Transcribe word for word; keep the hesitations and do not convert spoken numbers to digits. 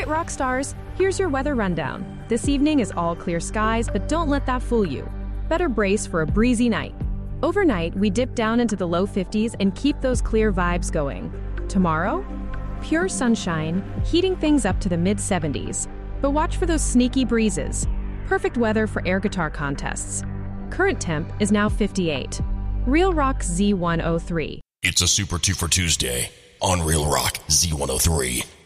right, rock stars, here's your weather rundown. This evening is all clear skies, but don't let that fool you. Better brace for a breezy night. Overnight, we dip down into the low fifties and keep those clear vibes going. Tomorrow, pure sunshine, heating things up to the mid seventies. But watch for those sneaky breezes. Perfect weather for air guitar contests. Current temp is now fifty-eight. Real Rock Z one oh three. It's a Super two for Tuesday on Real Rock Z one oh three.